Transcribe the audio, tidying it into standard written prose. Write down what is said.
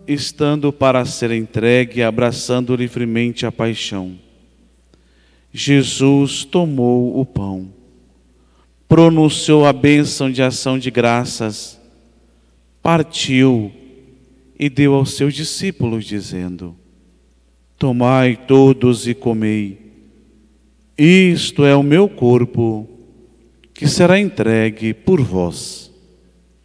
estando para ser entregue, abraçando livremente a paixão, Jesus tomou o pão, pronunciou a bênção de ação de graças, partiu e deu aos seus discípulos, dizendo: tomai todos e comei, isto é o meu corpo, que será entregue por vós.